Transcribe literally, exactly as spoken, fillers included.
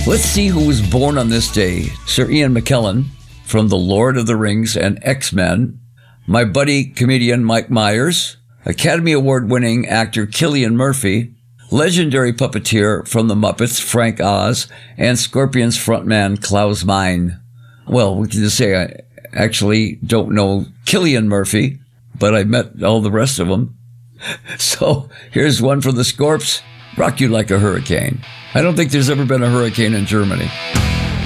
Let's see who was born on this day. Sir Ian McKellen from The Lord of the Rings and X-Men, my buddy comedian Mike Myers, Academy Award-winning actor Cillian Murphy, legendary puppeteer from The Muppets Frank Oz, and Scorpions frontman Klaus Meine. Well, we can just say I actually don't know Cillian Murphy, but I met all the rest of them. So here's one from the Scorps, Rock You Like a Hurricane. I don't think there's ever been a hurricane in Germany.